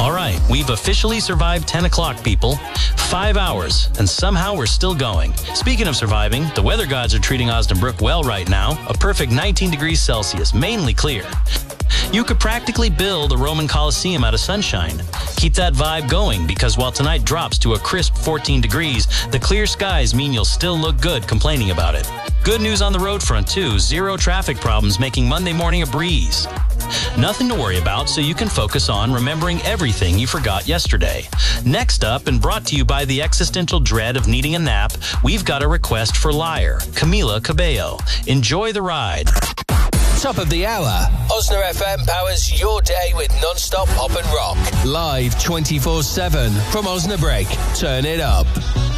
All right, we've officially survived 10 o'clock, people. 5 hours, and somehow we're still going. Speaking of surviving, the weather gods are treating Osnabrück well right now. A perfect 19 degrees Celsius, mainly clear. You could practically build a Roman Colosseum out of sunshine. Keep that vibe going, because while tonight drops to a crisp 14 degrees, the clear skies mean you'll still look good complaining about it. Good news on the road front, too. 0 traffic problems, making Monday morning a breeze. Nothing to worry about, so you can focus on remembering everything you forgot yesterday. Next up, and brought to you by the existential dread of needing a nap, we've got a request for Liar, Camila Cabello. Enjoy the ride. Top of the hour. Osna FM powers your day with non-stop pop and rock. Live 24/7 from Osnabrück. Turn it up.